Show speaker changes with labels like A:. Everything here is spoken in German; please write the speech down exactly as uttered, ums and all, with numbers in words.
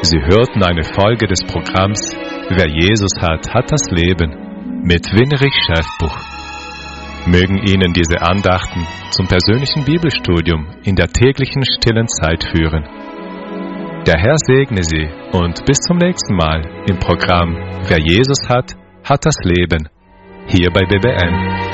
A: Sie hörten eine Folge des Programms Wer Jesus hat, hat das Leben mit Winrich Schäfbuch. Mögen Ihnen diese Andachten zum persönlichen Bibelstudium in der täglichen stillen Zeit führen. Der Herr segne Sie und bis zum nächsten Mal im Programm Wer Jesus hat, hat das Leben, hier bei B B N.